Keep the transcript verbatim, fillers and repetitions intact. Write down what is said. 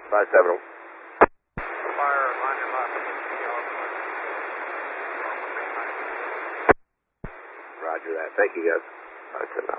five seven. Fire, line your left. Roger that. Thank you, guys. five seven.